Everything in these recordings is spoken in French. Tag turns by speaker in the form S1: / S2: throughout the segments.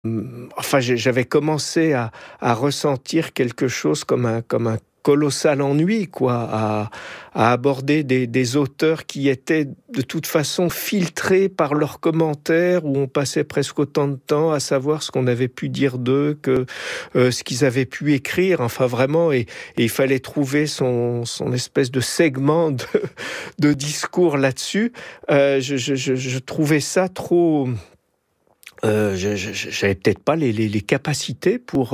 S1: Enfin, j'avais commencé à ressentir quelque chose comme un colossal ennui, quoi, à aborder des auteurs qui étaient de toute façon filtrés par leurs commentaires, où on passait presque autant de temps à savoir ce qu'on avait pu dire d'eux que ce qu'ils avaient pu écrire. Enfin, vraiment, et il fallait trouver son espèce de segment de discours là-dessus. Je trouvais ça trop... j'avais peut-être pas les capacités pour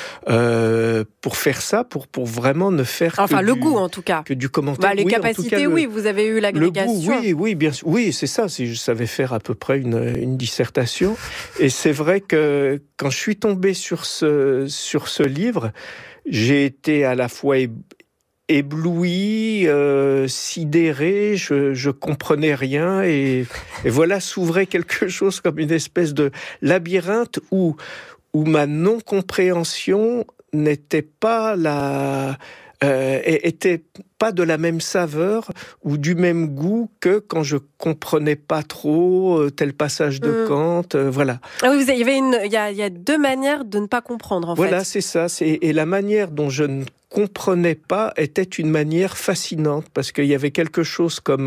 S1: faire ça, pour vraiment ne faire
S2: goût en tout cas
S1: que du commentaire.
S2: Les capacités, oui, vous avez eu l'agrégation.
S1: Le goût, oui, bien sûr, oui, c'est ça. Je savais faire à peu près une dissertation, et c'est vrai que quand je suis tombé sur ce livre, j'ai été à la fois ébloui, sidéré, je comprenais rien, et voilà s'ouvrait quelque chose comme une espèce de labyrinthe où ma non-compréhension n'était pas était pas de la même saveur ou du même goût que quand je comprenais pas trop tel passage de Kant, voilà.
S2: Ah oui, il y a deux manières de ne pas comprendre, en fait.
S1: Voilà, c'est ça. Et la manière dont je ne comprenais pas était une manière fascinante, parce qu'il y avait quelque chose comme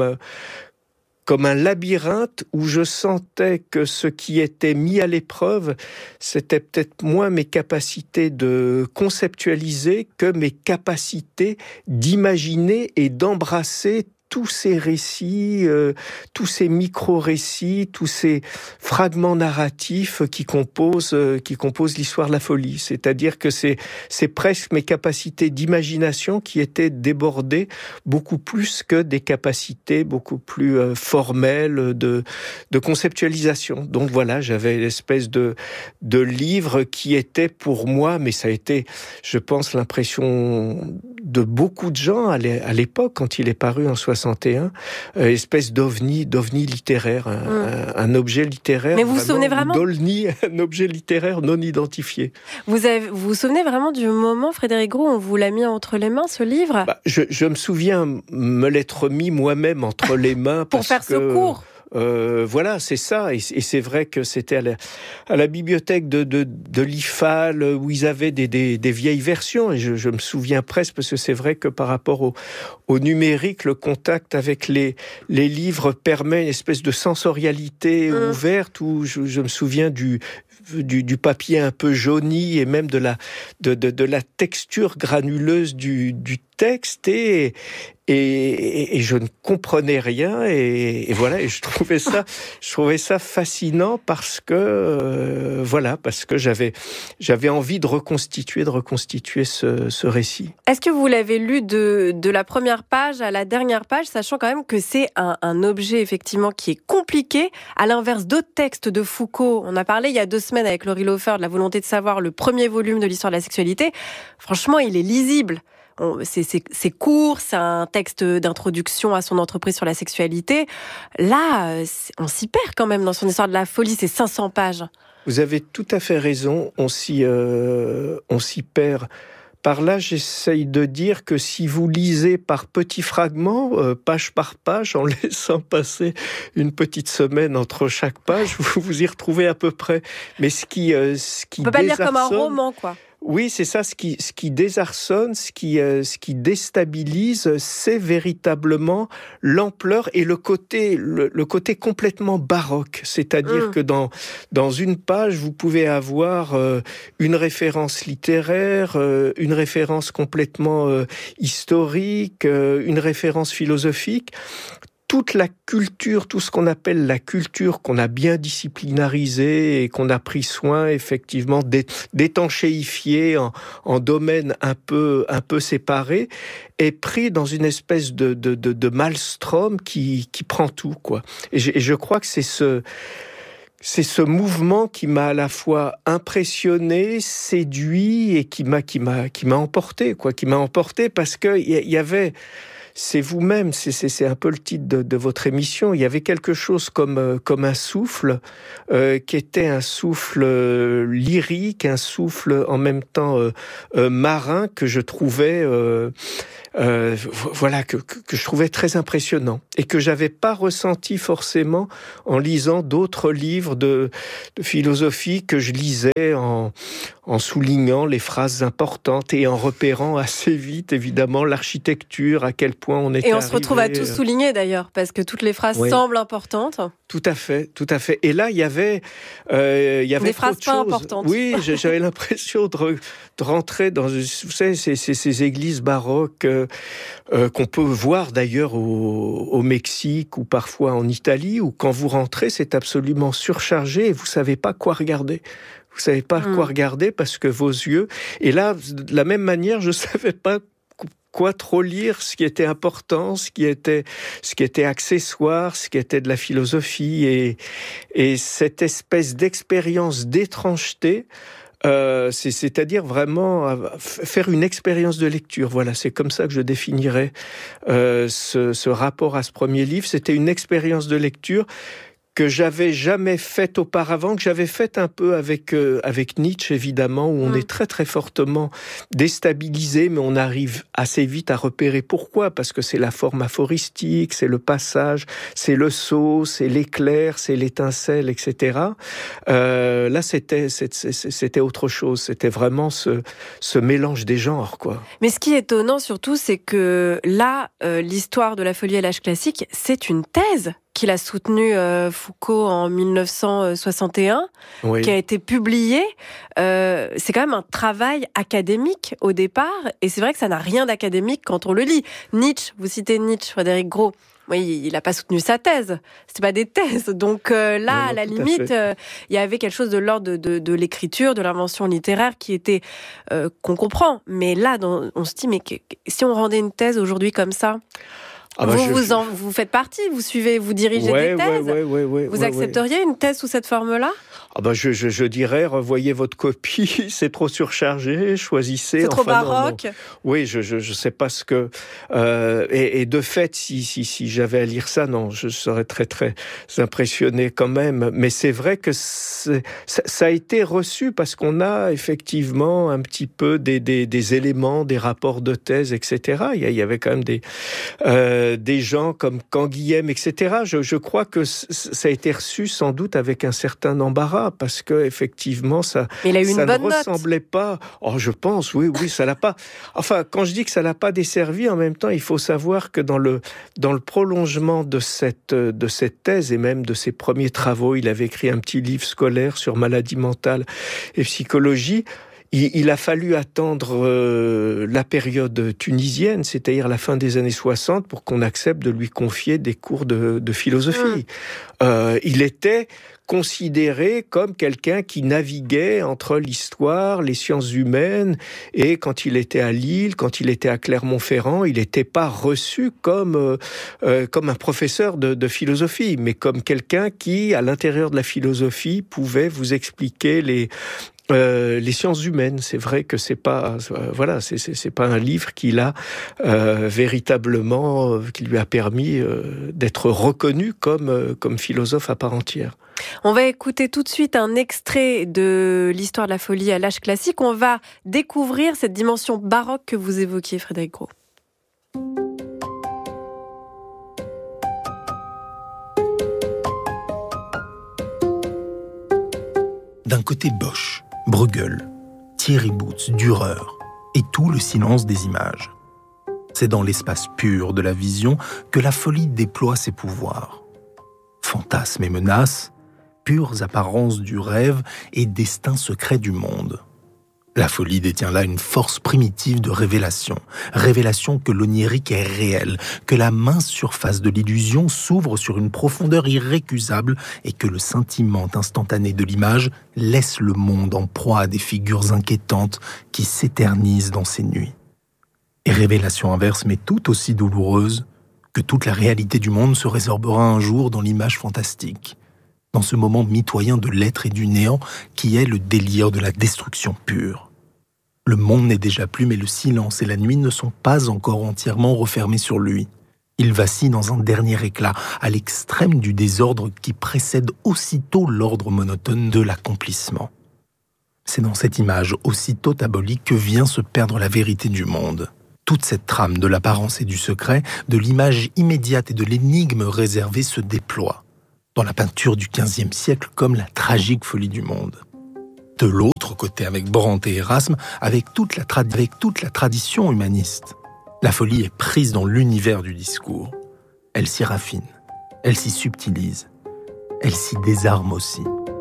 S1: un labyrinthe où je sentais que ce qui était mis à l'épreuve, c'était peut-être moins mes capacités de conceptualiser que mes capacités d'imaginer et d'embrasser tous ces récits, tous ces micro-récits, tous ces fragments narratifs qui composent l'histoire de la folie. C'est-à-dire que c'est presque mes capacités d'imagination qui étaient débordées beaucoup plus que des capacités beaucoup plus formelles de conceptualisation. Donc voilà, j'avais l'espèce de livre qui était pour moi, mais ça a été, je pense, l'impression de beaucoup de gens à l'époque, quand il est paru en 61, espèce d'ovni littéraire, un objet littéraire.
S2: Mais vous vous souvenez vraiment
S1: un objet littéraire non identifié.
S2: Vous vous souvenez vraiment du moment, Frédéric Groult, on vous l'a mis entre les mains, ce livre ?
S1: Je me souviens me l'être mis moi-même entre les mains.
S2: Pour faire ce cours.
S1: Voilà, c'est ça. Et c'est vrai que c'était à la bibliothèque de l'IFAL, où ils avaient des vieilles versions. Et je me souviens presque, parce que c'est vrai que par rapport au numérique, le contact avec les livres permet une espèce de sensorialité ouverte, où je me souviens du papier un peu jauni, et même de la texture granuleuse du texte, et je ne comprenais rien, et voilà, et je trouvais ça fascinant, parce que parce que j'avais envie de reconstituer ce récit.
S2: Est-ce que vous l'avez lu de la première page à la dernière page, sachant quand même que c'est un objet effectivement qui est compliqué, à l'inverse d'autres textes de Foucault? On a parlé il y a 2 semaines avec Laurie Laufer de La volonté de savoir, le premier volume de l'histoire de la sexualité. Franchement, il est lisible. C'est court, c'est un texte d'introduction à son entreprise sur la sexualité. Là, on s'y perd quand même dans son histoire de la folie, c'est 500 pages.
S1: Vous avez tout à fait raison, on s'y perd. Par là, j'essaye de dire que si vous lisez par petits fragments, page par page, en laissant passer une petite semaine entre chaque page, vous y retrouvez à peu près. Mais ce qui
S2: on peut pas le lire comme un roman, quoi.
S1: Oui, c'est ça, ce qui désarçonne, ce qui déstabilise, c'est véritablement l'ampleur et le côté complètement baroque. C'est-à-dire que dans une page, vous pouvez avoir une référence littéraire, une référence complètement historique, une référence philosophique. Toute la culture, tout ce qu'on appelle la culture, qu'on a bien disciplinarisée et qu'on a pris soin effectivement d'étanchéifier en domaines un peu séparés, est pris dans une espèce de maelstrom qui prend tout, quoi. Et je crois que c'est ce mouvement qui m'a à la fois impressionné, séduit, et qui m'a emporté, quoi, qui m'a emporté, parce que il y avait... C'est vous-même, c'est un peu le titre de votre émission. Il y avait quelque chose comme un souffle, qui était un souffle lyrique, un souffle en même temps marin, que je trouvais voilà, que je trouvais très impressionnant et que j'avais pas ressenti forcément en lisant d'autres livres de philosophie que je lisais en soulignant les phrases importantes et en repérant assez vite, évidemment, l'architecture, à quel point on était
S2: Et on se retrouve à tout souligner d'ailleurs, parce que toutes les phrases semblent importantes.
S1: Tout à fait. Et là, il y avait
S2: des phrases pas importantes.
S1: Oui, j'avais l'impression de rentrer dans, vous savez, ces églises baroques qu'on peut voir d'ailleurs au Mexique ou parfois en Italie, où quand vous rentrez, c'est absolument surchargé et vous savez pas quoi regarder. Vous savez pas quoi regarder parce que vos yeux... Et là, de la même manière, je savais pas quoi trop lire, ce qui était important, ce qui était accessoire, ce qui était de la philosophie. Et cette espèce d'expérience d'étrangeté, c'est-à-dire vraiment faire une expérience de lecture. Voilà, c'est comme ça que je définirais ce rapport à ce premier livre. C'était une expérience de lecture que j'avais jamais faite auparavant, que j'avais faite un peu avec Nietzsche, évidemment, où on est très très fortement déstabilisé, mais on arrive assez vite à repérer pourquoi, parce que c'est la forme aphoristique, c'est le passage, c'est le saut, c'est l'éclair, c'est l'étincelle, etc. Là, c'était autre chose, c'était vraiment ce mélange des genres, quoi.
S2: Mais ce qui est étonnant surtout, c'est que là, l'histoire de la folie à l'âge classique, c'est une thèse qu'il a soutenu Foucault en 1961, qui a été publié. C'est quand même un travail académique au départ, et c'est vrai que ça n'a rien d'académique quand on le lit. Nietzsche, vous citez Nietzsche, Frédéric Gros, oui, il n'a pas soutenu sa thèse. C'était pas des thèses. Donc là, à la limite, il y avait quelque chose de l'ordre de l'écriture, de l'invention littéraire qui était qu'on comprend. Mais là, on se dit, mais si on rendait une thèse aujourd'hui comme ça, vous faites partie, vous suivez, vous dirigez des thèses. Vous accepteriez une thèse sous cette forme-là ?
S1: Je dirais, revoyez votre copie, c'est trop surchargé, choisissez.
S2: C'est trop baroque.
S1: Non. Oui, je sais pas ce que... Et de fait, si j'avais à lire ça, non, je serais très très impressionné quand même. Mais c'est vrai que ça a été reçu parce qu'on a effectivement un petit peu des éléments, des rapports de thèse, etc. Il y avait quand même des gens comme Canguilhem, etc. Je crois que ça a été reçu sans doute avec un certain embarras, parce que effectivement ça ne ressemblait pas. Oh, je pense, oui, ça l'a pas. Enfin, quand je dis que ça l'a pas desservi, en même temps, il faut savoir que dans le prolongement de cette thèse et même de ses premiers travaux, il avait écrit un petit livre scolaire sur maladie mentale et psychologie. Il a fallu attendre la période tunisienne, c'est-à-dire la fin des années 60, pour qu'on accepte de lui confier des cours de philosophie. Il était considéré comme quelqu'un qui naviguait entre l'histoire, les sciences humaines, et quand il était à Lille, quand il était à Clermont-Ferrand, il n'était pas reçu comme un professeur de philosophie, mais comme quelqu'un qui, à l'intérieur de la philosophie, pouvait vous expliquer les sciences humaines. C'est vrai que c'est pas un livre qui l'a véritablement, qui lui a permis d'être reconnu comme philosophe à part entière.
S2: On va écouter tout de suite un extrait de l'histoire de la folie à l'âge classique. On va découvrir cette dimension baroque que vous évoquiez, Frédéric Gros.
S3: D'un côté Bosch, Bruegel, Thierry Boots, Dürer et tout le silence des images. C'est dans l'espace pur de la vision que la folie déploie ses pouvoirs. Fantasmes et menaces, pures apparences du rêve et destin secret du monde. La folie détient là une force primitive de révélation que l'onirique est réel, que la mince surface de l'illusion s'ouvre sur une profondeur irrécusable et que le scintillement instantané de l'image laisse le monde en proie à des figures inquiétantes qui s'éternisent dans ses nuits. Et révélation inverse, mais tout aussi douloureuse, que toute la réalité du monde se résorbera un jour dans l'image fantastique, dans ce moment mitoyen de l'être et du néant qui est le délire de la destruction pure. Le monde n'est déjà plus, mais le silence et la nuit ne sont pas encore entièrement refermés sur lui. Il vacille dans un dernier éclat, à l'extrême du désordre qui précède aussitôt l'ordre monotone de l'accomplissement. C'est dans cette image aussitôt abolique que vient se perdre la vérité du monde. Toute cette trame de l'apparence et du secret, de l'image immédiate et de l'énigme réservée se déploie dans la peinture du XVe siècle comme la tragique folie du monde. De l'autre côté, avec Brandt et Erasme, avec toute la tradition humaniste, la folie est prise dans l'univers du discours. Elle s'y raffine, elle s'y subtilise, elle s'y désarme aussi.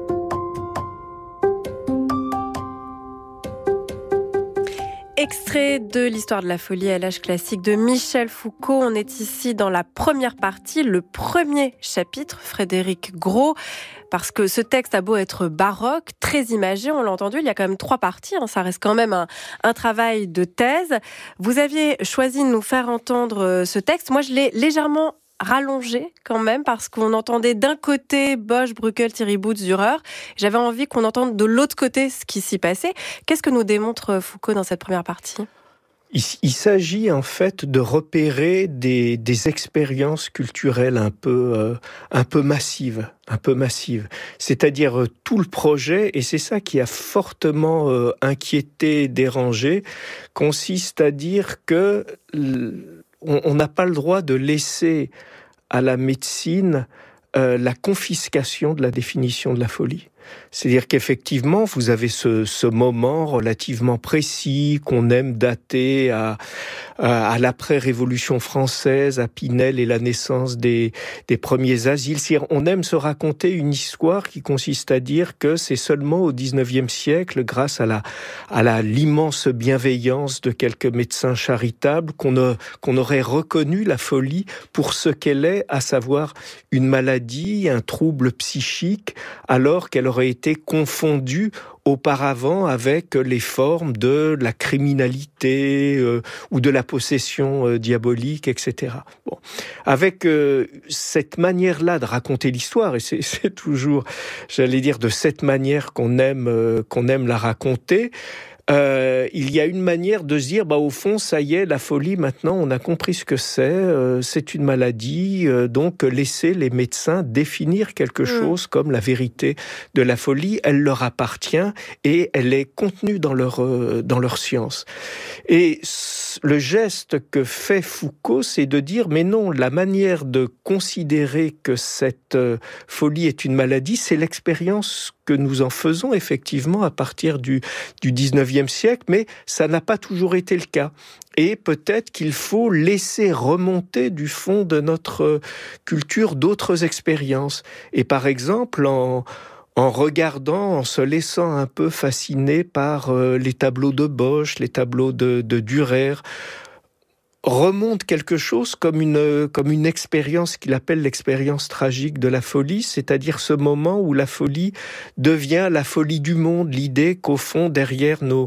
S2: Extrait de l'histoire de la folie à l'âge classique de Michel Foucault. On est ici dans la première partie, le premier chapitre, Frédéric Gros. Parce que ce texte a beau être baroque, très imagé, on l'a entendu, il y a quand même 3 parties, ça reste quand même un travail de thèse. Vous aviez choisi de nous faire entendre ce texte. Moi, je l'ai légèrement rallongé quand même, parce qu'on entendait d'un côté Bosch, Bruegel, Thierry Boots, Dürer. J'avais envie qu'on entende de l'autre côté ce qui s'y passait. Qu'est-ce que nous démontre Foucault dans cette première partie ?
S1: Il s'agit en fait de repérer des expériences culturelles un peu massives. C'est-à-dire tout le projet, et c'est ça qui a fortement inquiété, dérangé, consiste à dire que on n'a pas le droit de laisser à la médecine la confiscation de la définition de la folie. C'est-à-dire qu'effectivement, vous avez ce moment relativement précis qu'on aime dater à l'après-Révolution française, à Pinel et la naissance des premiers asiles. C'est-à-dire, on aime se raconter une histoire qui consiste à dire que c'est seulement au XIXe siècle, grâce à l'immense bienveillance de quelques médecins charitables, qu'on aurait reconnu la folie pour ce qu'elle est, à savoir une maladie, un trouble psychique, alors qu'elle aurait été confondue auparavant avec les formes de la criminalité ou de la possession diabolique, etc. Bon. Avec cette manière-là de raconter l'histoire, et c'est toujours, j'allais dire, de cette manière qu'on aime la raconter, il y a une manière de se dire, au fond, ça y est, la folie, maintenant, on a compris ce que c'est une maladie, donc laissez les médecins définir quelque chose comme la vérité de la folie, elle leur appartient et elle est contenue dans leur science. Et le geste que fait Foucault, c'est de dire, mais non, la manière de considérer que cette folie est une maladie, c'est l'expérience que nous en faisons effectivement à partir du 19e siècle, mais ça n'a pas toujours été le cas. Et peut-être qu'il faut laisser remonter du fond de notre culture d'autres expériences. Et par exemple, en regardant, en se laissant un peu fasciner par les tableaux de Bosch, les tableaux de Dürer, remonte quelque chose comme une expérience qu'il appelle l'expérience tragique de la folie, c'est-à-dire ce moment où la folie devient la folie du monde, l'idée qu'au fond, derrière nos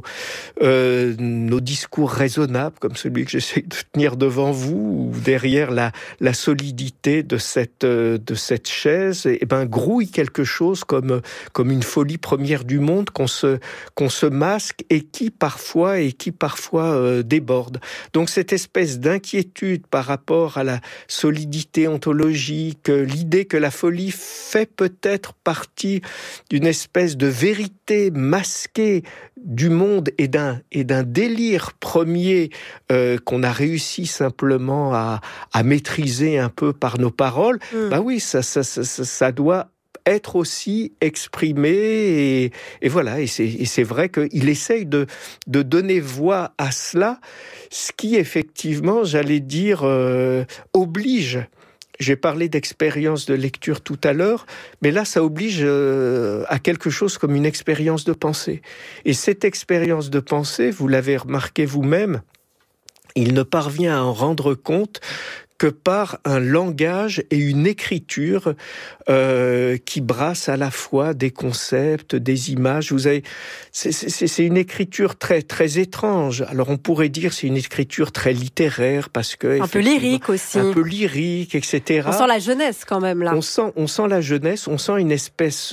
S1: discours raisonnables, comme celui que j'essaie de tenir devant vous, ou derrière la solidité de cette chaise, grouille quelque chose comme une folie première du monde qu'on se masque et qui parfois déborde. Donc cette espèce d'inquiétude par rapport à la solidité ontologique, l'idée que la folie fait peut-être partie d'une espèce de vérité masquée du monde et d'un délire premier qu'on a réussi simplement à maîtriser un peu par nos paroles, oui, ça doit être aussi exprimé et voilà, et c'est vrai qu'il essaye de donner voix à cela, ce qui effectivement, j'allais dire, oblige. J'ai parlé d'expérience de lecture tout à l'heure, mais là, ça oblige à quelque chose comme une expérience de pensée. Et cette expérience de pensée, vous l'avez remarqué vous-même, il ne parvient à en rendre compte que par un langage et une écriture qui brassent à la fois des concepts, des images. C'est une écriture très très étrange. Alors on pourrait dire c'est une écriture très littéraire parce que
S2: un peu lyrique aussi,
S1: un peu lyrique, etc.
S2: On sent la jeunesse quand même là.
S1: On sent la jeunesse, on sent une espèce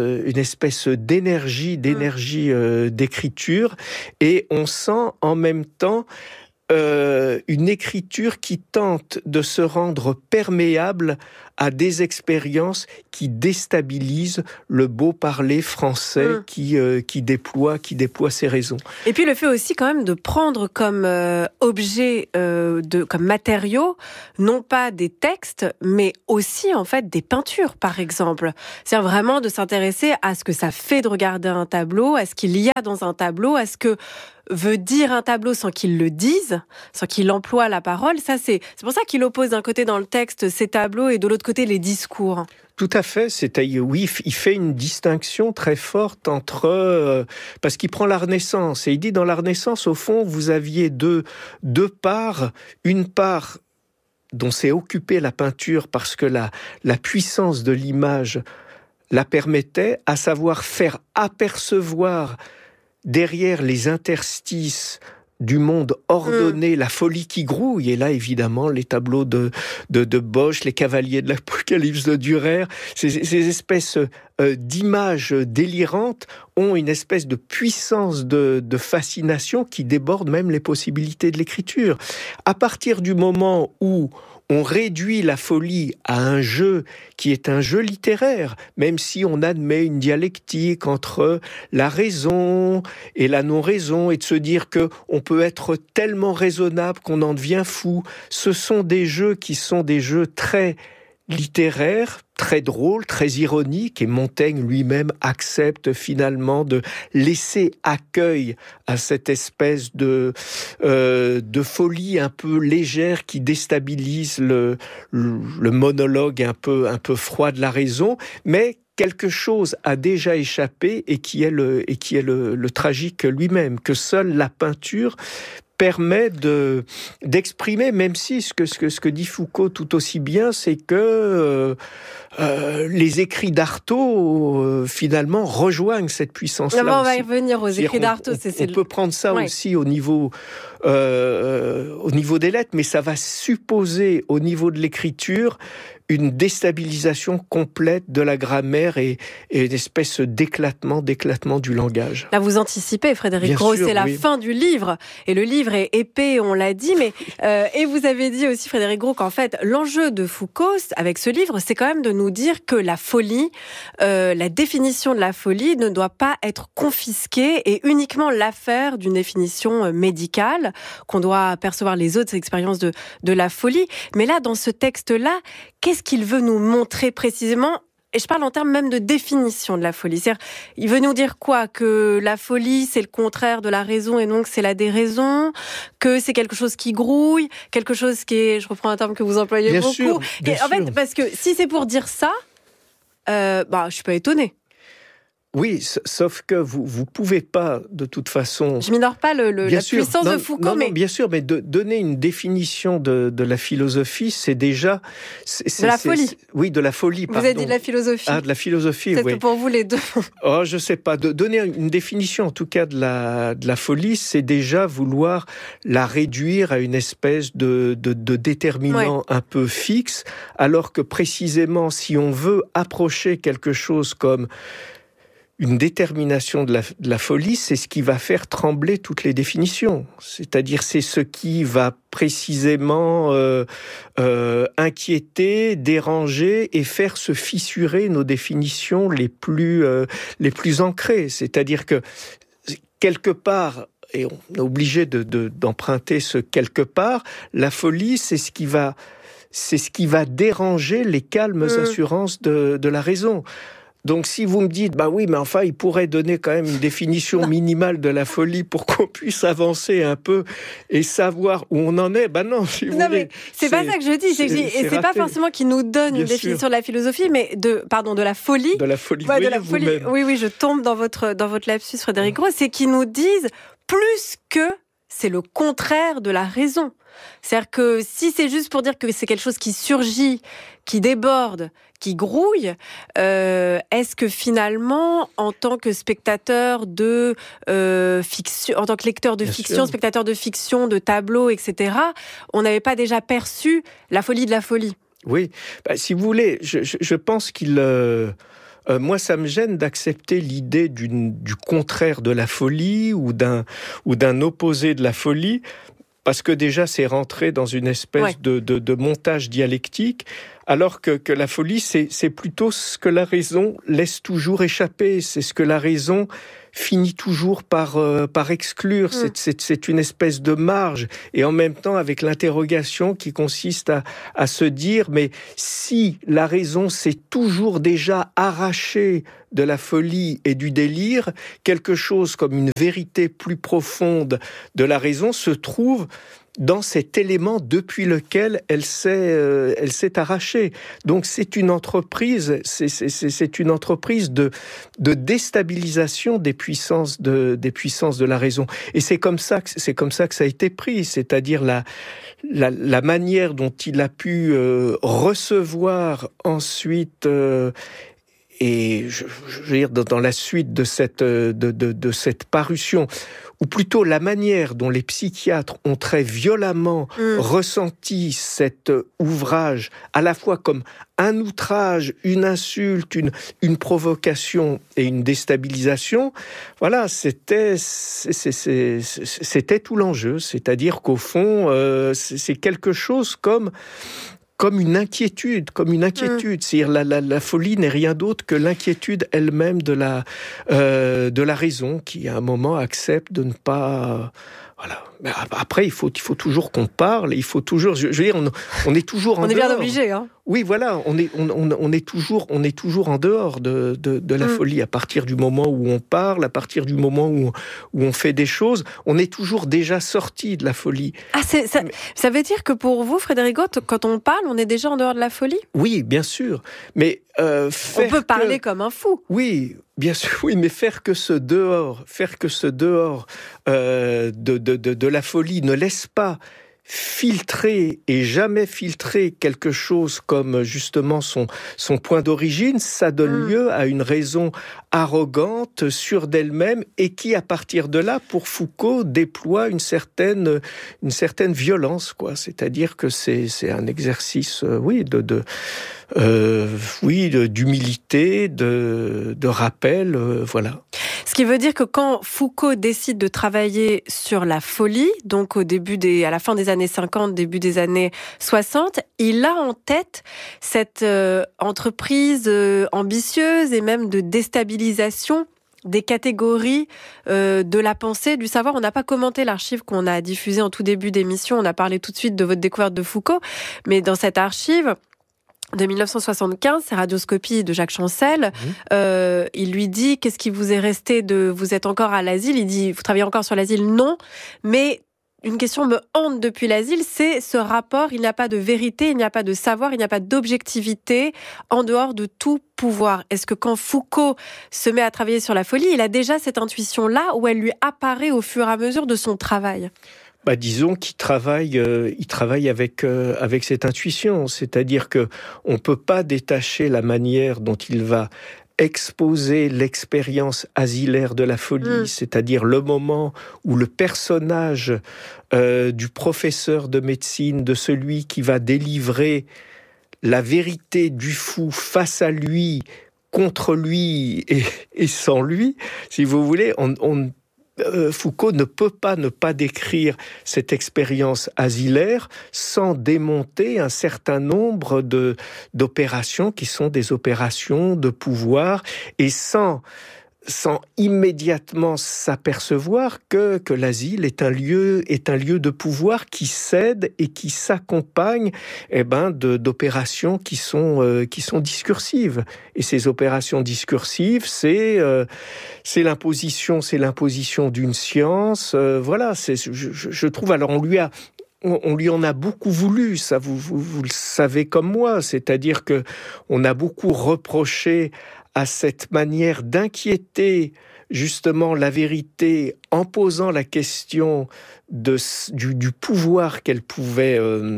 S1: d'énergie d'écriture, et on sent en même temps une écriture qui tente de se rendre perméable à des expériences qui déstabilisent le beau parler français qui déploie ses raisons.
S2: Et puis le fait aussi quand même de prendre comme objet, comme matériau, non pas des textes, mais aussi en fait des peintures, par exemple. C'est-à-dire vraiment de s'intéresser à ce que ça fait de regarder un tableau, à ce qu'il y a dans un tableau, à ce que veut dire un tableau sans qu'il le dise, sans qu'il emploie la parole. Ça, c'est pour ça qu'il oppose d'un côté dans le texte ces tableaux et de l'autre côté les discours.
S1: Tout à fait. C'est-à-dire, oui, il fait une distinction très forte entre... parce qu'il prend la Renaissance, et il dit dans la Renaissance, au fond, vous aviez deux parts. Une part dont s'est occupée la peinture parce que la puissance de l'image la permettait, à savoir faire apercevoir derrière les interstices du monde ordonné, la folie qui grouille. Et là, évidemment, les tableaux de Bosch, les cavaliers de l'Apocalypse de Dürer, ces espèces d'images délirantes ont une espèce de puissance de fascination qui déborde même les possibilités de l'écriture. À partir du moment où on réduit la folie à un jeu qui est un jeu littéraire, même si on admet une dialectique entre la raison et la non-raison, et de se dire qu'on peut être tellement raisonnable qu'on en devient fou. Ce sont des jeux qui sont des jeux très littéraire, très drôle, très ironique, et Montaigne lui-même accepte finalement de laisser accueil à cette espèce de folie un peu légère qui déstabilise le monologue un peu froid de la raison, mais quelque chose a déjà échappé et qui est le tragique lui-même, que seule la peinture permet d'exprimer, même si ce que dit Foucault tout aussi bien, c'est que les écrits d'Artaud finalement rejoignent cette puissance-là.
S2: On va y revenir aux écrits d'Artaud.
S1: On peut prendre ça aussi au niveau des lettres, mais ça va supposer au niveau de l'écriture une déstabilisation complète de la grammaire et une espèce d'éclatement du langage.
S2: Là, vous anticipez, Frédéric Gros, c'est la fin du livre. Et le livre est épais, on l'a dit. Mais et vous avez dit aussi, Frédéric Gros, qu'en fait, l'enjeu de Foucault, avec ce livre, c'est quand même de nous dire que la folie, la définition de la folie ne doit pas être confisquée et uniquement l'affaire d'une définition médicale, qu'on doit percevoir les autres expériences de la folie. Mais là, dans ce texte-là, qu'est-ce qu'il veut nous montrer précisément ? Et je parle en termes même de définition de la folie. C'est-à-dire, il veut nous dire quoi ? Que la folie, c'est le contraire de la raison et donc c'est la déraison ? Que c'est quelque chose qui grouille ? Quelque chose qui est... Je reprends un terme que vous employez
S1: bien
S2: beaucoup.
S1: Sûr.
S2: En fait, parce que si c'est pour dire ça, je suis pas étonnée.
S1: Oui, sauf que vous pouvez pas, de toute façon...
S2: Je minore pas la puissance de Foucault,
S1: mais... Non, bien sûr, mais donner une définition de la philosophie, c'est déjà...
S2: de la folie.
S1: Oui, de la folie,
S2: pardon. Vous avez dit de la philosophie.
S1: Ah, de la philosophie,
S2: peut-être
S1: oui.
S2: Que pour vous, les deux...
S1: Oh, je sais pas. Donner une définition, en tout cas, de la folie, c'est déjà vouloir la réduire à une espèce de déterminant un peu fixe, alors que précisément, si on veut approcher quelque chose comme... une détermination de la folie, c'est ce qui va faire trembler toutes les définitions. C'est-à-dire, c'est ce qui va précisément inquiéter, déranger et faire se fissurer nos définitions les plus ancrées. C'est-à-dire que, quelque part, et on est obligé d'emprunter ce quelque part, la folie, c'est ce qui va déranger les calmes assurances de la raison. Donc si vous me dites, oui, mais enfin, il pourrait donner quand même une définition minimale de la folie pour qu'on puisse avancer un peu et savoir où on en est, non, si vous voulez.
S2: Mais c'est pas ça que je dis, c'est pas forcément qu'il nous donne une définition de la philosophie, mais de la folie.
S1: De la folie,
S2: de la folie. Oui, je tombe dans votre lapsus, Frédéric Gros, c'est qu'ils nous disent plus que c'est le contraire de la raison. C'est-à-dire que si c'est juste pour dire que c'est quelque chose qui surgit, qui déborde, qui grouille, est-ce que finalement, en tant que spectateur de fiction, en tant que lecteur de fiction, spectateur de fiction, de tableaux, etc., on n'avait pas déjà perçu la folie de la folie ?
S1: Oui, si vous voulez, je pense qu'il... moi, ça me gêne d'accepter l'idée du contraire de la folie ou d'un opposé de la folie, parce que déjà, c'est rentré dans une espèce de montage dialectique, Alors que la folie, c'est plutôt ce que la raison laisse toujours échapper, c'est ce que la raison finit toujours par exclure. C'est une espèce de marge, et en même temps avec l'interrogation qui consiste à se dire, mais si la raison s'est toujours déjà arrachée de la folie et du délire, quelque chose comme une vérité plus profonde de la raison se trouve dans cet élément depuis lequel elle s'est arrachée. Donc c'est une entreprise, c'est une entreprise de déstabilisation des puissances de la raison. Et c'est comme ça que ça a été pris, c'est-à-dire la manière dont il a pu recevoir ensuite. Et je veux dire, dans la suite de cette parution, ou plutôt la manière dont les psychiatres ont très violemment ressenti cet ouvrage, à la fois comme un outrage, une insulte, une provocation et une déstabilisation, voilà, c'était tout l'enjeu. C'est-à-dire qu'au fond, c'est quelque chose comme une inquiétude. C'est-à-dire la folie n'est rien d'autre que l'inquiétude elle-même de la raison qui, à un moment, accepte de ne pas... Voilà. Mais après, il faut toujours qu'on parle, il faut toujours... Je veux dire, on est toujours en dehors.
S2: On est bien obligé, hein.
S1: Oui, voilà, on est toujours en dehors de la folie. À partir du moment où on parle, à partir du moment où on fait des choses, on est toujours déjà sorti de la folie.
S2: Ah, ça veut dire que pour vous, Frédéric Gauth, quand on parle, on est déjà en dehors de la folie ?
S1: Oui, bien sûr. Mais on
S2: peut parler comme un fou.
S1: Oui, bien sûr, oui, mais faire que ce dehors de la folie ne laisse pas filtrer et jamais filtrer quelque chose comme justement son point d'origine, ça donne lieu à une raison arrogante, sûre d'elle-même, et qui, à partir de là, pour Foucault, déploie une certaine violence, quoi. C'est-à-dire que c'est un exercice, d'humilité, de rappel, voilà.
S2: Ce qui veut dire que quand Foucault décide de travailler sur la folie, donc à la fin des années 50, début des années 60, il a en tête cette entreprise ambitieuse et même de déstabilisation des catégories de la pensée, du savoir. On n'a pas commenté l'archive qu'on a diffusée en tout début d'émission, on a parlé tout de suite de votre découverte de Foucault, mais dans cette archive de 1975, c'est Radioscopie de Jacques Chancel. Il lui dit, qu'est-ce qui vous est resté vous êtes encore à l'asile? Il dit, vous travaillez encore sur l'asile? Non, mais une question me hante depuis l'asile, c'est ce rapport, il n'y a pas de vérité, il n'y a pas de savoir, il n'y a pas d'objectivité en dehors de tout pouvoir. Est-ce que quand Foucault se met à travailler sur la folie, il a déjà cette intuition-là ou elle lui apparaît au fur et à mesure de son travail ?
S1: Disons qu'il travaille avec cette intuition, c'est-à-dire que on peut pas détacher la manière dont il va exposer l'expérience asilaire de la folie, c'est-à-dire le moment où le personnage du professeur de médecine, de celui qui va délivrer la vérité du fou face à lui, contre lui et sans lui, si vous voulez, Foucault ne peut pas ne pas décrire cette expérience asilaire sans démonter un certain nombre d'opérations qui sont des opérations de pouvoir et sans immédiatement s'apercevoir que l'asile est un lieu de pouvoir qui cède et qui s'accompagne d'opérations qui sont discursives. Et ces opérations discursives, c'est l'imposition d'une science. Je trouve. Alors on lui en a beaucoup voulu, ça vous le savez comme moi, c'est-à-dire que on a beaucoup reproché à cette manière d'inquiéter justement la vérité en posant la question du pouvoir qu'elle pouvait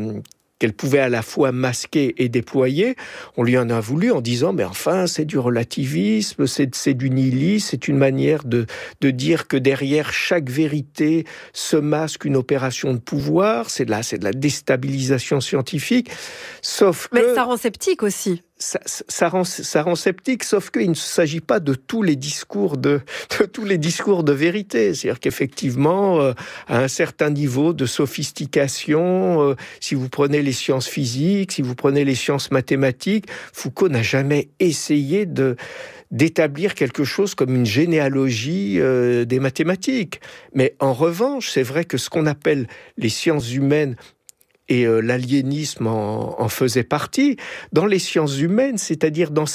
S1: à la fois masquer et déployer. On lui en a voulu en disant mais enfin c'est du relativisme, c'est du nihilisme, c'est une manière de dire que derrière chaque vérité se masque une opération de pouvoir, c'est de la déstabilisation scientifique. Sauf que...
S2: Mais ça rend sceptique aussi.
S1: ça rend sceptique, sauf qu'il ne s'agit pas de tous les discours de vérité. C'est-à-dire qu'effectivement, à un certain niveau de sophistication, si vous prenez les sciences physiques, si vous prenez les sciences mathématiques, Foucault n'a jamais essayé d'établir quelque chose comme une généalogie des mathématiques. Mais en revanche, c'est vrai que ce qu'on appelle les sciences humaines, et l'aliénisme en faisait partie, dans les sciences humaines, c'est-à-dire dans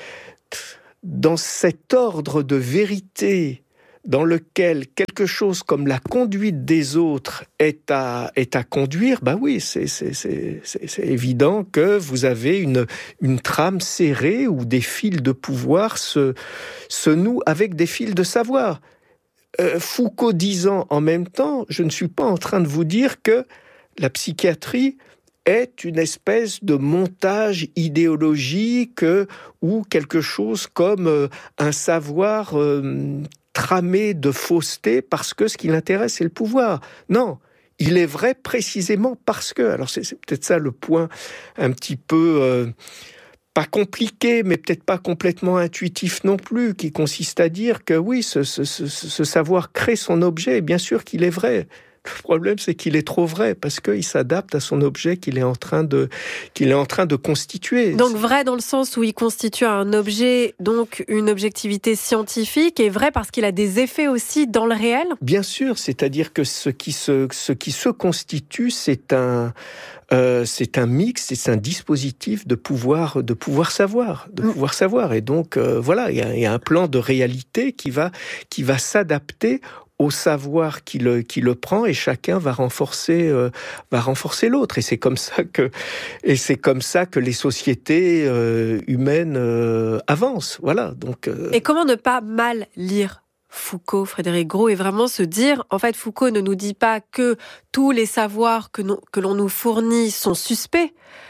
S1: cet ordre de vérité dans lequel quelque chose comme la conduite des autres est à conduire, bah oui, c'est évident que vous avez une trame serrée où des fils de pouvoir se nouent avec des fils de savoir. Foucault disant en même temps, je ne suis pas en train de vous dire que la psychiatrie est une espèce de montage idéologique ou quelque chose comme un savoir tramé de fausseté parce que ce qui l'intéresse, c'est le pouvoir. Non, il est vrai précisément parce que... Alors c'est peut-être ça le point un petit peu... pas compliqué, mais peut-être pas complètement intuitif non plus, qui consiste à dire que oui, ce savoir crée son objet, et bien sûr qu'il est vrai. Le problème, c'est qu'il est trop vrai, parce qu'il s'adapte à son objet qu'il est en train de constituer.
S2: Donc vrai dans le sens où il constitue un objet, donc une objectivité scientifique, et vrai parce qu'il a des effets aussi dans le réel ?
S1: Bien sûr, c'est-à-dire que ce qui se constitue, c'est un mix, c'est un dispositif de pouvoir savoir. Et donc, voilà, il y a un plan de réalité qui va s'adapter au savoir qui le prend, et chacun va renforcer l'autre. Et c'est comme ça que les sociétés humaines avancent. Voilà. Donc.
S2: Et comment ne pas mal lire Foucault, Frédéric Gros, et vraiment se dire, en fait, Foucault ne nous dit pas que tous les savoirs que l'on nous fournit sont suspects,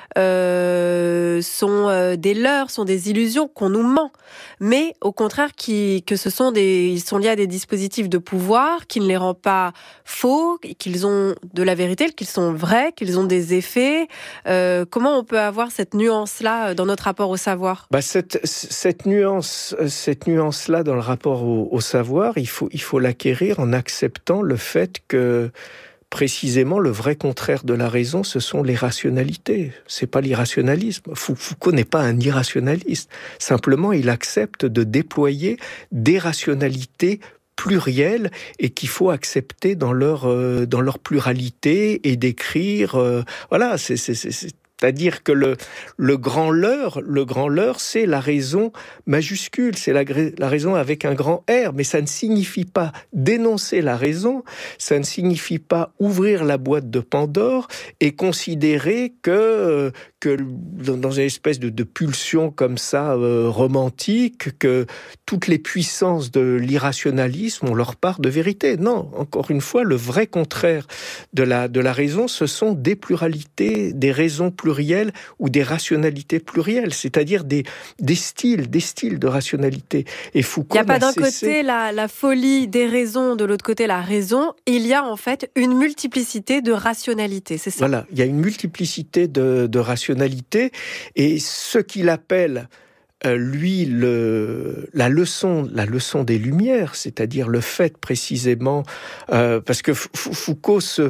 S2: sont des leurres, sont des illusions, qu'on nous ment, mais au contraire ils sont liés à des dispositifs de pouvoir qui ne les rend pas faux, qu'ils ont de la vérité, qu'ils sont vrais, qu'ils ont des effets. Comment on peut avoir cette nuance-là dans notre rapport au savoir ?
S1: Cette nuance-là dans le rapport au savoir, il faut l'acquérir en acceptant le fait que précisément, le vrai contraire de la raison, ce sont les rationalités. C'est pas l'irrationalisme. Foucault n'est pas un irrationaliste. Simplement, il accepte de déployer des rationalités plurielles et qu'il faut accepter dans leur pluralité et d'écrire. Voilà, c'est-à-dire que le grand leurre, c'est la raison majuscule, c'est la raison avec un grand R, mais ça ne signifie pas dénoncer la raison, ça ne signifie pas ouvrir la boîte de Pandore et considérer que dans une espèce de pulsion comme ça, romantique, que toutes les puissances de l'irrationalisme ont leur part de vérité. Non, encore une fois, le vrai contraire de la raison, ce sont des pluralités, des raisons plurielles ou des rationalités plurielles, c'est-à-dire des styles de rationalité. Et Foucault
S2: il n'y a pas d'un côté la folie des raisons, de l'autre côté la raison. Il y a en fait une multiplicité de rationalités, c'est ça ?
S1: Voilà, il y a une multiplicité de rationalités, et ce qu'il appelle lui, la leçon des Lumières, c'est-à-dire le fait précisément, parce que Foucault se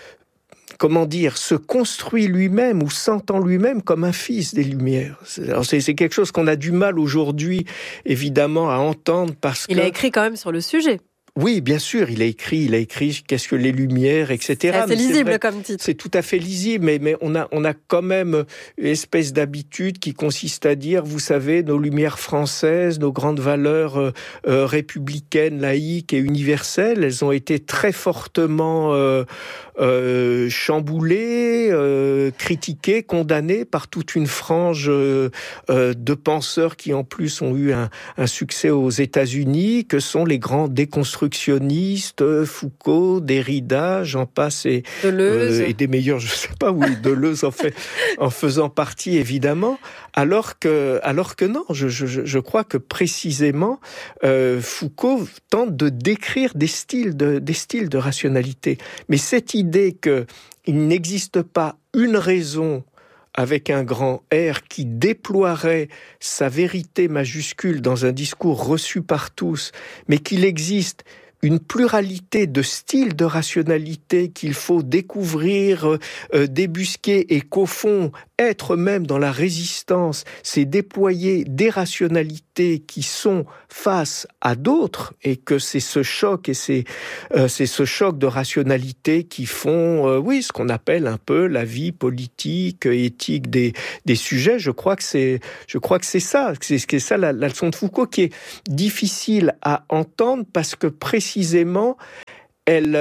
S1: construit lui-même ou s'entend lui-même comme un fils des Lumières. C'est quelque chose qu'on a du mal aujourd'hui, évidemment, à entendre parce
S2: Il a écrit quand même sur le sujet.
S1: Oui, bien sûr, il a écrit qu'est-ce que les Lumières, etc.
S2: C'est assez lisible comme titre.
S1: C'est tout à fait lisible, mais on a quand même une espèce d'habitude qui consiste à dire, vous savez, nos Lumières françaises, nos grandes valeurs républicaines, laïques et universelles, elles ont été très fortement chamboulées, critiquées, condamnées par toute une frange de penseurs qui en plus ont eu un succès aux États-Unis, que sont les grands déconstructionnistes, Foucault, Derrida, j'en passe, et des meilleurs, je sais pas, oui, Deleuze en faisant partie évidemment, alors que non, je crois que précisément Foucault tente de décrire des styles de rationalité, mais cette idée que il n'existe pas une raison avec un grand R, qui déploierait sa vérité majuscule dans un discours reçu par tous, mais qu'il existe une pluralité de styles de rationalité qu'il faut découvrir, débusquer, et qu'au fond, être même dans la résistance, c'est déployer des rationalités qui sont face à d'autres, et que c'est ce choc, et c'est ce choc de rationalité qui font, ce qu'on appelle un peu la vie politique, éthique des sujets. Je crois que c'est ça, c'est ça la leçon de Foucault, qui est difficile à entendre parce que précisément, elle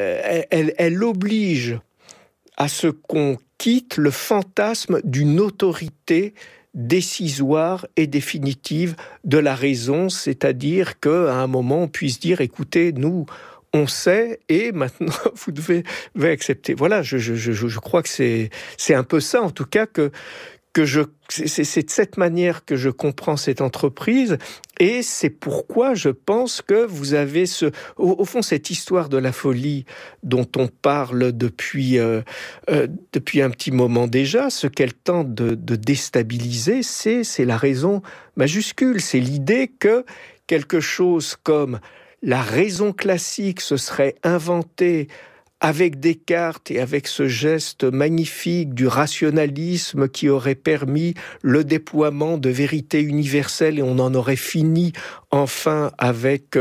S1: oblige à ce qu'on quitte le fantasme d'une autorité décisoire et définitive de la raison, c'est-à-dire qu'à un moment, on puisse dire, écoutez, nous, on sait, et maintenant, vous devez accepter. Voilà, je crois que c'est un peu ça, en tout cas, c'est de cette manière que je comprends cette entreprise, et c'est pourquoi je pense que vous avez au fond, cette histoire de la folie dont on parle depuis un petit moment déjà. Ce qu'elle tente de déstabiliser, c'est la raison majuscule, c'est l'idée que quelque chose comme la raison classique se serait inventé avec Descartes et avec ce geste magnifique du rationalisme qui aurait permis le déploiement de vérités universelles, et on en aurait fini enfin avec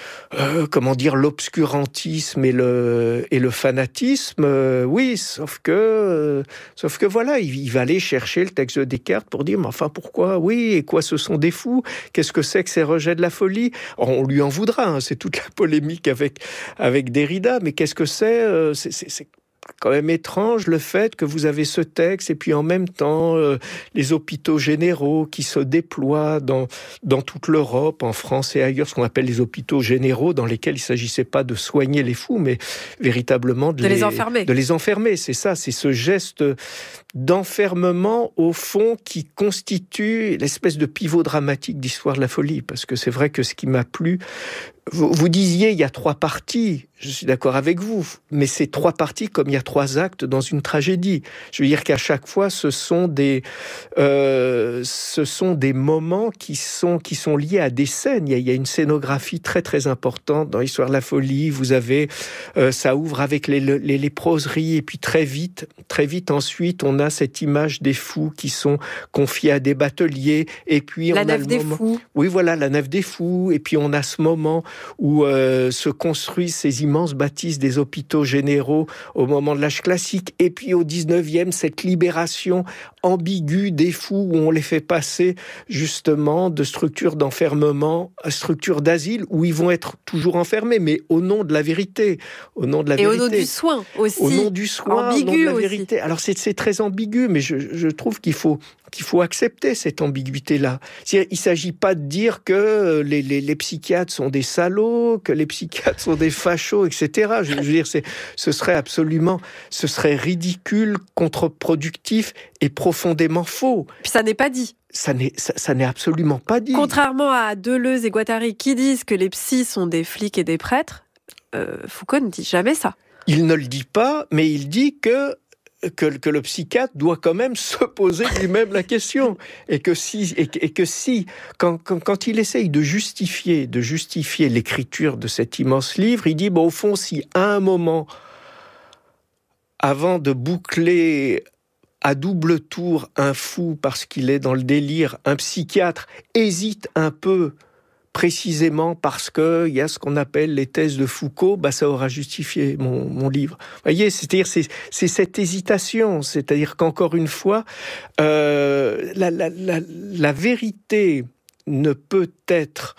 S1: l'obscurantisme et le fanatisme. Oui, sauf que voilà, il va aller chercher le texte de Descartes pour dire, mais enfin pourquoi, oui, et quoi, ce sont des fous, qu'est-ce que c'est que ces rejets de la folie? Alors, on lui en voudra, hein, c'est toute la polémique avec Derrida, mais qu'est-ce que c'est quand même étrange le fait que vous avez ce texte et puis en même temps les hôpitaux généraux qui se déploient dans toute l'Europe, en France et ailleurs, ce qu'on appelle les hôpitaux généraux, dans lesquels il ne s'agissait pas de soigner les fous, mais véritablement de les enfermer. De les enfermer, c'est ça, c'est ce geste d'enfermement au fond qui constitue l'espèce de pivot dramatique d'Histoire de la folie, parce que c'est vrai que ce qui m'a plu, vous disiez il y a 3 parties, je suis d'accord avec vous, mais c'est 3 parties comme il y a 3 actes dans une tragédie. Je veux dire qu'à chaque fois, ce sont des moments qui sont liés à des scènes. Il y a une scénographie très très importante dans l'Histoire de la folie. Vous avez, ça ouvre avec les léproseries, et puis très vite ensuite, on a cette image des fous qui sont confiés à des bateliers, et puis
S2: la nef des fous.
S1: Oui, voilà, la nef des fous, et puis on a ce moment où se construisent ces immenses bâtisses des hôpitaux généraux au moment de l'âge classique, et puis au 19e, cette libération ambiguë des fous où on les fait passer justement de structures d'enfermement à structures d'asile où ils vont être toujours enfermés, mais au nom de la vérité. Au nom de la vérité.
S2: Au nom du soin aussi.
S1: Au nom du soin,
S2: ambigu,
S1: au nom de la
S2: aussi.
S1: vérité. Alors c'est très ambigu, mais je trouve qu'il faut accepter cette ambiguïté-là. Il ne s'agit pas de dire que les psychiatres sont des salauds, que les psychiatres sont des fachos, etc. Je veux dire, ce serait ridicule, contre-productif et profondément faux.
S2: Puis ça n'est pas dit.
S1: Ça n'est absolument pas dit.
S2: Contrairement à Deleuze et Guattari qui disent que les psys sont des flics et des prêtres, Foucault ne dit jamais ça.
S1: Il ne le dit pas, mais il dit que le psychiatre doit quand même se poser lui-même la question, et que si quand il essaye de justifier l'écriture de cet immense livre, il dit au fond, si à un moment, avant de boucler à double tour un fou parce qu'il est dans le délire, un psychiatre hésite un peu, précisément parce qu'il y a ce qu'on appelle les thèses de Foucault, ça aura justifié mon livre. Vous voyez, c'est cette hésitation, c'est-à-dire qu'encore une fois, la vérité ne peut être,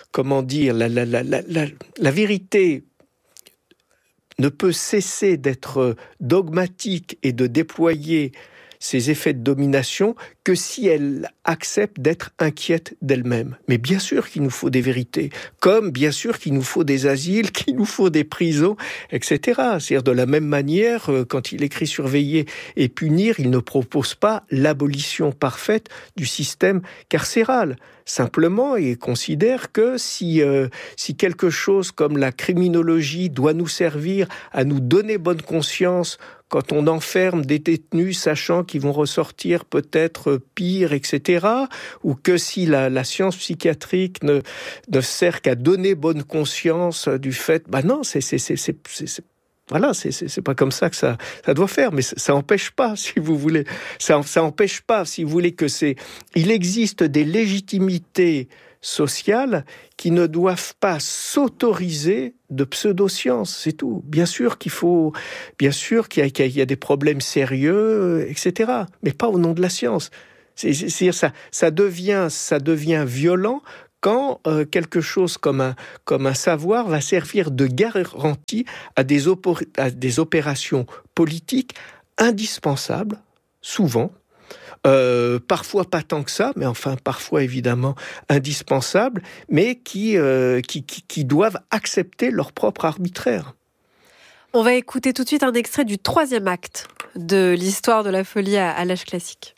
S1: la vérité ne peut cesser d'être dogmatique et de déployer ses effets de domination que si elle accepte d'être inquiète d'elle-même. Mais bien sûr qu'il nous faut des vérités, comme bien sûr qu'il nous faut des asiles, qu'il nous faut des prisons, etc. C'est-à-dire de la même manière, quand il écrit Surveiller et punir, il ne propose pas l'abolition parfaite du système carcéral. Simplement, il considère que si quelque chose comme la criminologie doit nous servir à nous donner bonne conscience quand on enferme des détenus sachant qu'ils vont ressortir peut-être pire, etc., ou que si la science psychiatrique ne sert qu'à donner bonne conscience du fait, non, voilà, c'est pas comme ça que ça doit faire, mais ça empêche pas, si vous voulez. Ça empêche pas, si vous voulez, il existe des légitimités sociales qui ne doivent pas s'autoriser de pseudosciences, c'est tout. Bien sûr qu'il y a des problèmes sérieux, etc., mais pas au nom de la science. C'est-à-dire ça devient violent quand quelque chose comme un savoir va servir de garantie à des opérations politiques indispensables, souvent, parfois pas tant que ça, mais enfin parfois évidemment indispensables, mais qui doivent accepter leur propre arbitraire.
S2: On va écouter tout de suite un extrait du 3e acte de l'histoire de la folie à l'âge classique.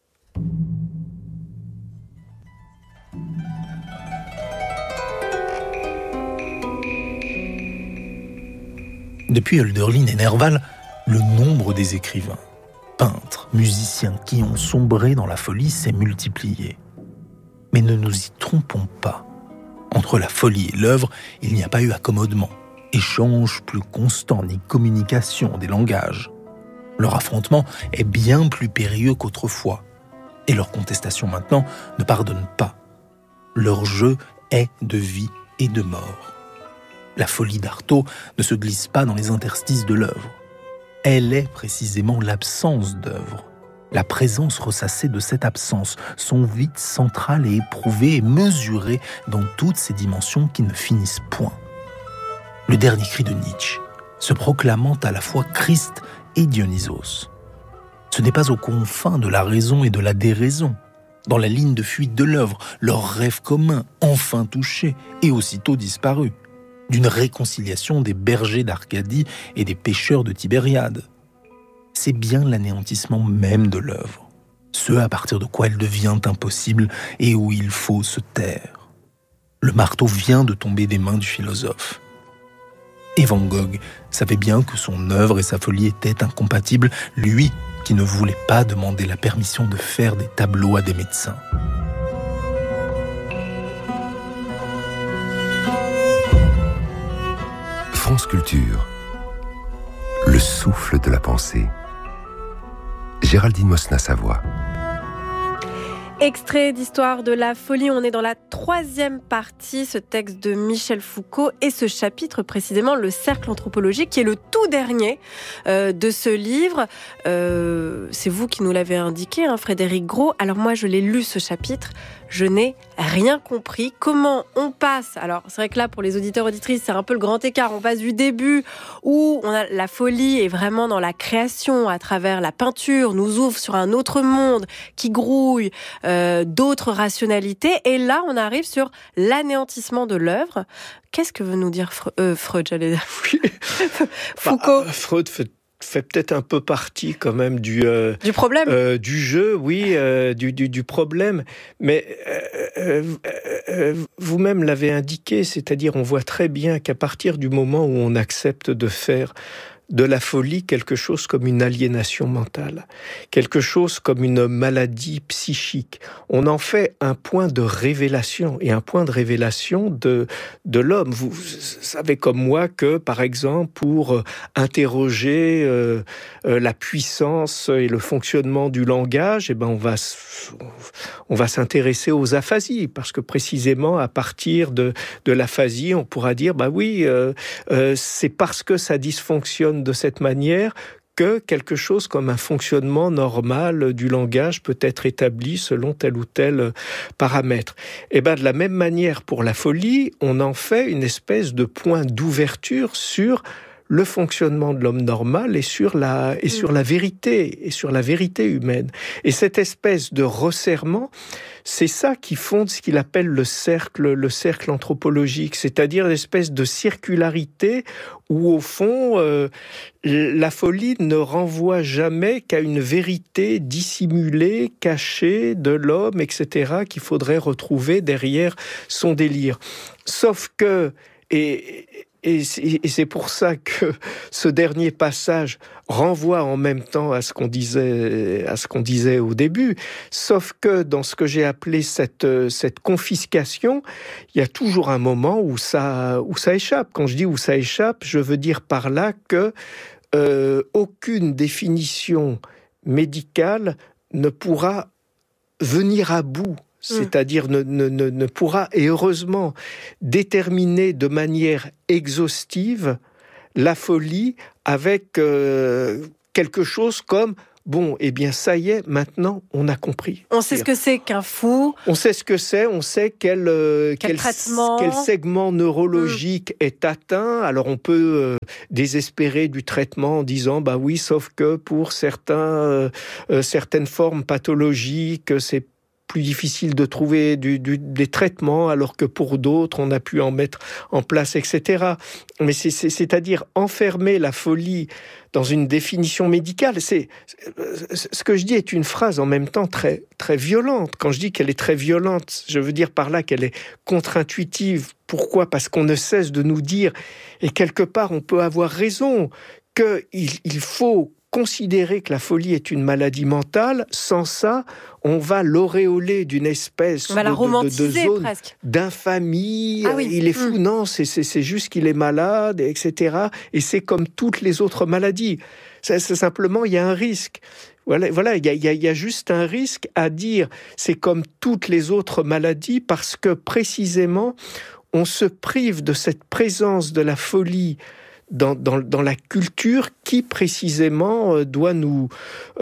S3: Depuis Hölderlin et Nerval, le nombre des écrivains, peintres, musiciens qui ont sombré dans la folie s'est multiplié. Mais ne nous y trompons pas. Entre la folie et l'œuvre, il n'y a pas eu accommodement, échange plus constant ni communication des langages. Leur affrontement est bien plus périlleux qu'autrefois. Et leur contestation maintenant ne pardonne pas. Leur jeu est de vie et de mort. La folie d'Artaud ne se glisse pas dans les interstices de l'œuvre. Elle est précisément l'absence d'œuvre. La présence ressassée de cette absence, son vide central et éprouvé et mesuré dans toutes ses dimensions qui ne finissent point. Le dernier cri de Nietzsche, se proclamant à la fois Christ et Dionysos. Ce n'est pas aux confins de la raison et de la déraison. Dans la ligne de fuite de l'œuvre, leur rêve commun, enfin touché et aussitôt disparu. D'une réconciliation des bergers d'Arcadie et des pêcheurs de Tibériade. C'est bien l'anéantissement même de l'œuvre, ce à partir de quoi elle devient impossible et où il faut se taire. Le marteau vient de tomber des mains du philosophe. Et Van Gogh savait bien que son œuvre et sa folie étaient incompatibles, lui qui ne voulait pas demander la permission de faire des tableaux à des médecins.
S4: France Culture, le souffle de la pensée. Géraldine Mosna-Savoie.
S2: Extrait d'Histoire de la folie, on est dans la 3e partie, ce texte de Michel Foucault et ce chapitre précisément, le cercle anthropologique, qui est le tout dernier de ce livre. C'est vous qui nous l'avez indiqué, Frédéric Gros. Alors moi, je l'ai lu ce chapitre, je n'ai rien compris. Comment on passe, alors c'est vrai que là pour les auditeurs auditrices c'est un peu le grand écart, on passe du début où on a la folie est vraiment dans la création à travers la peinture, nous ouvre sur un autre monde qui grouille d'autres rationalités, et là on arrive sur l'anéantissement de l'œuvre. Qu'est-ce que veut nous dire Freud, j'allais dire. Foucault.
S1: Freud fait peut-être un peu partie quand même du
S2: problème,
S1: du jeu, oui, du problème. Mais vous-même l'avez indiqué, c'est-à-dire on voit très bien qu'à partir du moment où on accepte de faire de la folie quelque chose comme une aliénation mentale, quelque chose comme une maladie psychique. On en fait un point de révélation, et un point de révélation de l'homme. Vous savez comme moi que, par exemple, pour interroger la puissance et le fonctionnement du langage, on va s'intéresser aux aphasies, parce que précisément à partir de l'aphasie, on pourra dire, c'est parce que ça dysfonctionne de cette manière que quelque chose comme un fonctionnement normal du langage peut être établi selon tel ou tel paramètre. Et de la même manière pour la folie, on en fait une espèce de point d'ouverture sur le fonctionnement de l'homme normal et sur la vérité humaine. Et cette espèce de resserrement, c'est ça qui fonde ce qu'il appelle le cercle anthropologique, c'est-à-dire l'espèce de circularité où, au fond, la folie ne renvoie jamais qu'à une vérité dissimulée, cachée de l'homme, etc., qu'il faudrait retrouver derrière son délire. Sauf que, et Et c'est pour ça que ce dernier passage renvoie en même temps à ce qu'on disait au début. Sauf que dans ce que j'ai appelé cette confiscation, il y a toujours un moment où ça échappe. Quand je dis où ça échappe, je veux dire par là que aucune définition médicale ne pourra venir à bout. C'est-à-dire ne pourra, et heureusement, déterminer de manière exhaustive la folie avec quelque chose comme bon, eh bien ça y est, maintenant on a compris.
S2: On sait ce que c'est qu'un fou.
S1: On sait ce que c'est, on sait quel segment neurologique est atteint. Alors on peut désespérer du traitement en disant bah oui, sauf que pour certaines formes pathologiques, c'est plus difficile de trouver des traitements, alors que pour d'autres, on a pu en mettre en place, etc. Mais c'est-à-dire enfermer la folie dans une définition médicale. Ce que je dis est une phrase en même temps très, très violente. Quand je dis qu'elle est très violente, je veux dire par là qu'elle est contre-intuitive. Pourquoi ? Parce qu'on ne cesse de nous dire, et quelque part on peut avoir raison, qu'il faut considérer que la folie est une maladie mentale. Sans ça, on va l'auréoler d'une espèce de zone presque d'infamie. Ah oui. Il est fou, non, c'est juste qu'il est malade, etc. Et c'est comme toutes les autres maladies. C'est simplement, il y a un risque. Voilà, il y a juste un risque à dire c'est comme toutes les autres maladies parce que précisément, on se prive de cette présence de la folie dans la culture qui précisément doit nous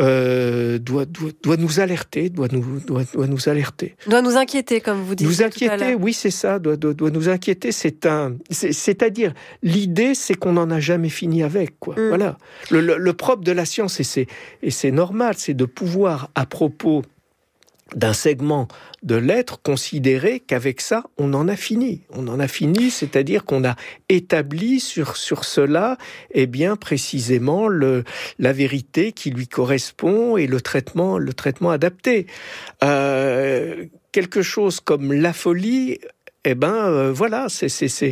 S1: alerter, doit nous alerter.
S2: Doit nous inquiéter, comme vous disiez.
S1: Nous inquiéter, oui, c'est ça, doit nous inquiéter. C'est-à-dire, l'idée, c'est qu'on n'en a jamais fini avec, quoi. Voilà. Le propre de la science, et c'est normal, c'est de pouvoir, à propos d'un segment de l'être, considérer qu'avec ça, on en a fini. On en a fini, c'est-à-dire qu'on a établi sur cela, eh bien, précisément, la vérité qui lui correspond et le traitement adapté. Quelque chose comme la folie, eh ben, voilà, c'est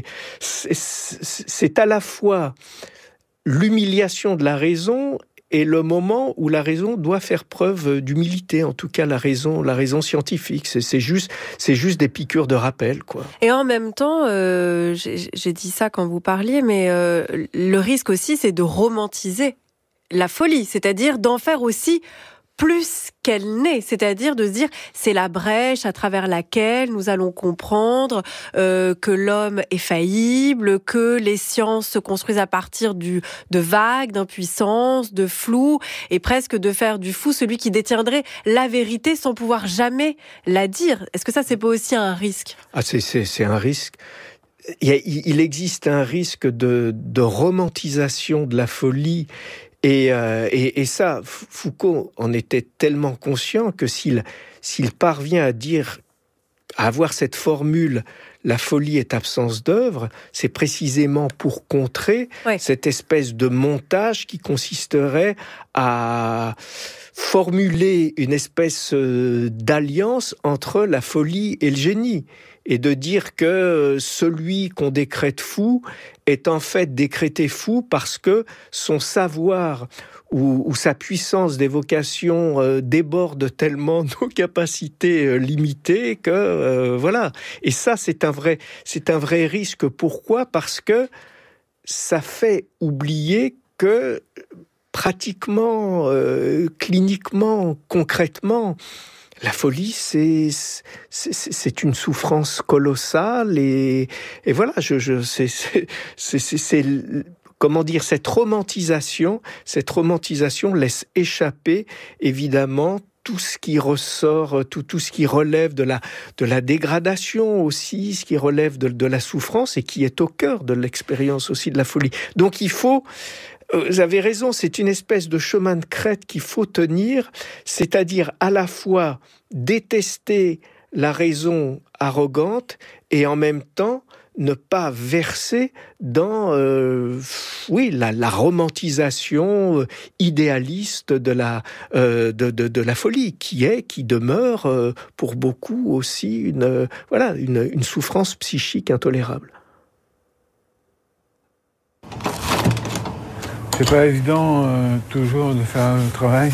S1: à la fois l'humiliation de la raison et le moment où la raison doit faire preuve d'humilité, en tout cas la raison scientifique. C'est juste des piqûres de rappel, quoi.
S2: Et en même temps, j'ai dit ça quand vous parliez, mais le risque aussi, c'est de romantiser la folie, c'est-à-dire d'en faire aussi plus qu'elle n'est, c'est-à-dire de se dire c'est la brèche à travers laquelle nous allons comprendre que l'homme est faillible, que les sciences se construisent à partir de vagues, d'impuissance, de flou, et presque de faire du fou celui qui détiendrait la vérité sans pouvoir jamais la dire. Est-ce que ça, c'est pas aussi un risque ?
S1: Ah, c'est un risque. Il existe un risque de romantisation de la folie. Et ça, Foucault en était tellement conscient que s'il parvient à avoir cette formule « la folie est absence d'œuvre », c'est précisément pour contrer cette espèce de montage qui consisterait à formuler une espèce d'alliance entre la folie et le génie. Et de dire que celui qu'on décrète fou est en fait décrété fou parce que son savoir ou sa puissance d'évocation déborde tellement nos capacités limitées que voilà. Et ça, c'est un vrai risque. Pourquoi ? Parce que ça fait oublier que pratiquement, cliniquement, concrètement, la folie, c'est une souffrance colossale et voilà, c'est comment dire, cette romantisation laisse échapper évidemment tout ce qui ressort, tout ce qui relève de la dégradation aussi, ce qui relève de la souffrance et qui est au cœur de l'expérience aussi de la folie. Donc il faut... Vous avez raison, c'est une espèce de chemin de crête qu'il faut tenir, c'est-à-dire à la fois détester la raison arrogante et en même temps ne pas verser dans la romantisation idéaliste de la folie qui demeure pour beaucoup aussi une souffrance psychique intolérable.
S5: C'est pas évident toujours de faire le travail.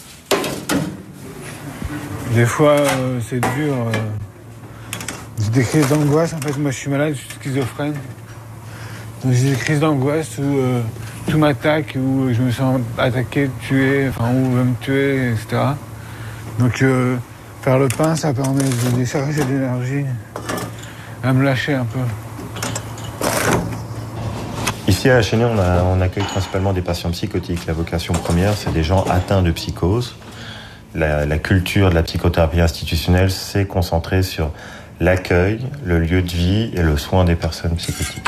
S5: Des fois, c'est dur. J'ai des crises d'angoisse. En fait, moi, je suis malade, je suis schizophrène. Donc, j'ai des crises d'angoisse où tout m'attaque, où je me sens attaqué, tué, enfin, où on veut me tuer, etc. Donc, faire le pain, ça permet de décharger d'énergie, à me lâcher un peu.
S6: Ici à la Chênaie, on accueille principalement des patients psychotiques. La vocation première, c'est des gens atteints de psychose. La culture de la psychothérapie institutionnelle s'est concentrée sur l'accueil, le lieu de vie et le soin des personnes psychotiques.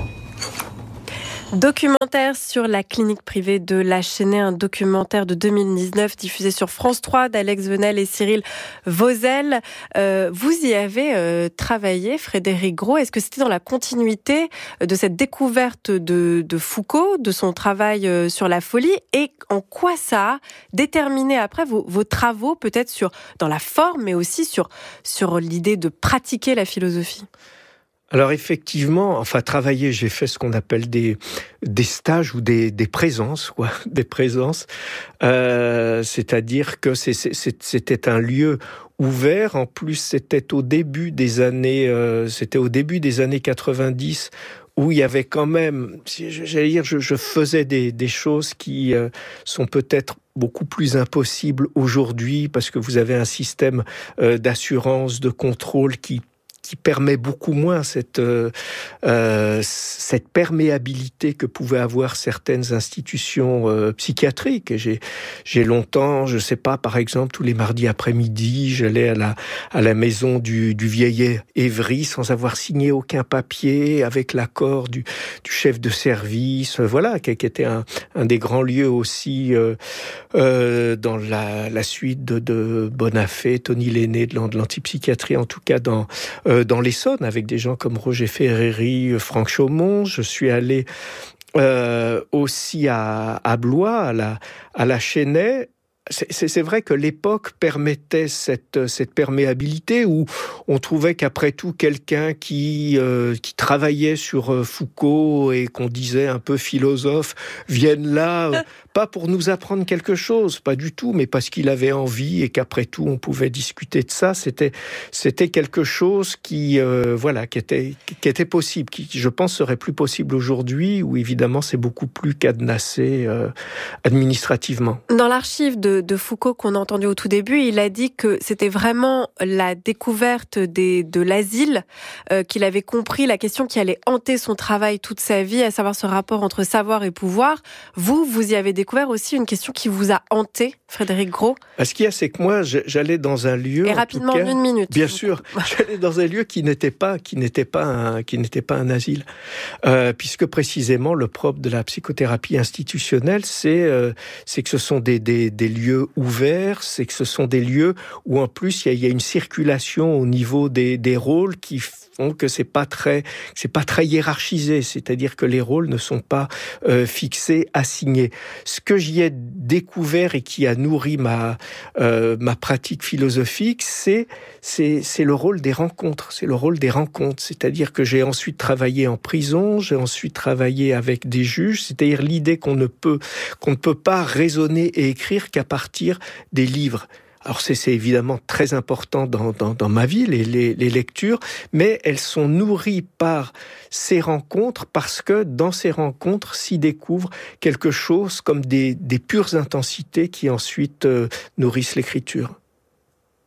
S2: Documentaire sur la clinique privée de la Chênaie, un documentaire de 2019 diffusé sur France 3 d'Alex Venel et Cyril Vauzel. Vous y avez travaillé, Frédéric Gros. Est-ce que c'était dans la continuité de cette découverte de Foucault, de son travail sur la folie, et en quoi ça a déterminé après vos travaux, peut-être dans la forme, mais aussi sur l'idée de pratiquer la philosophie ?
S1: Alors effectivement, travailler, j'ai fait ce qu'on appelle des stages ou des présences, quoi, des présences. C'est-à-dire que c'était un lieu ouvert. En plus, c'était au début des années 90, où il y avait quand même, j'allais dire, je faisais des choses qui sont peut-être beaucoup plus impossibles aujourd'hui, parce que vous avez un système d'assurance, de contrôle qui permet beaucoup moins cette perméabilité que pouvaient avoir certaines institutions psychiatriques. Et j'ai longtemps, je sais pas, par exemple, tous les mardis après-midi, j'allais à la maison du vieil Évry sans avoir signé aucun papier, avec l'accord du chef de service, voilà, qui était un des grands lieux aussi dans la suite de Bonafé, Tony Lenné, de l'antipsychiatrie, en tout cas dans l'Essonne, avec des gens comme Roger Ferreri, Franck Chaumont. Je suis allé aussi à Blois, à la Chênaie. C'est vrai que l'époque permettait cette perméabilité, où on trouvait qu'après tout, quelqu'un qui travaillait sur Foucault et qu'on disait un peu philosophe, vienne là, pas pour nous apprendre quelque chose, pas du tout, mais parce qu'il avait envie et qu'après tout, on pouvait discuter de ça. C'était quelque chose qui était possible, qui, je pense, serait plus possible aujourd'hui, où évidemment, c'est beaucoup plus cadenassé administrativement.
S2: Dans l'archive de Foucault qu'on a entendu au tout début, il a dit que c'était vraiment la découverte de l'asile qu'il avait compris, la question qui allait hanter son travail toute sa vie, à savoir ce rapport entre savoir et pouvoir. Vous y avez découvert aussi une question qui vous a hanté, Frédéric Gros.
S1: Ce qu'il y a, c'est que moi, j'allais dans un lieu...
S2: Et rapidement, en une minute.
S1: Bien sûr, j'allais dans un lieu qui n'était pas un asile. Puisque précisément, le propre de la psychothérapie institutionnelle, c'est que ce sont des lieux ouverts, c'est que ce sont des lieux où en plus il y a une circulation au niveau des rôles qui font que c'est pas très hiérarchisé, c'est-à-dire que les rôles ne sont pas fixés, assignés. Ce que j'y ai découvert et qui a nourri ma pratique philosophique, c'est le rôle des rencontres. C'est le rôle des rencontres, c'est-à-dire que j'ai ensuite travaillé en prison, j'ai ensuite travaillé avec des juges, c'est-à-dire l'idée qu'on ne peut pas raisonner et écrire qu'à partir des livres. Alors c'est évidemment très important dans ma vie, les lectures, mais elles sont nourries par ces rencontres, parce que dans ces rencontres s'y découvre quelque chose comme des pures intensités qui ensuite nourrissent l'écriture.